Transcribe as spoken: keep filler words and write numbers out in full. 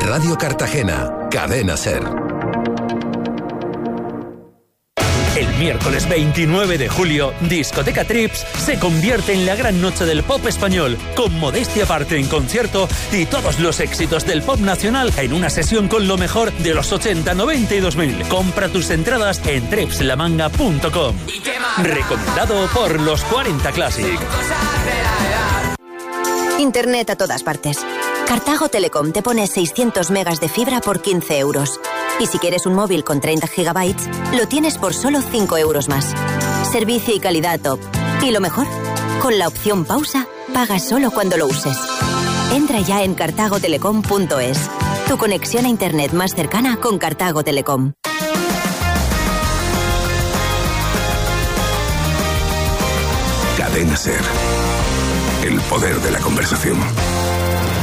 Radio Cartagena, Cadena SER. El miércoles veintinueve de julio, Discoteca Trips se convierte en la gran noche del pop español, con Modestia Aparte en concierto y todos los éxitos del pop nacional en una sesión con lo mejor de los ochenta, noventa y dos mil. Compra tus entradas en trips la manga punto com. Recomendado por los cuarenta Classic. Internet a todas partes. Cartago Telecom te pone seiscientos megas de fibra por quince euros. Y si quieres un móvil con treinta gigabytes, lo tienes por solo cinco euros más. Servicio y calidad top. Y lo mejor, con la opción pausa, pagas solo cuando lo uses. Entra ya en cartago telecom punto es. Tu conexión a Internet más cercana con Cartago Telecom. Cadena SER. El poder de la conversación.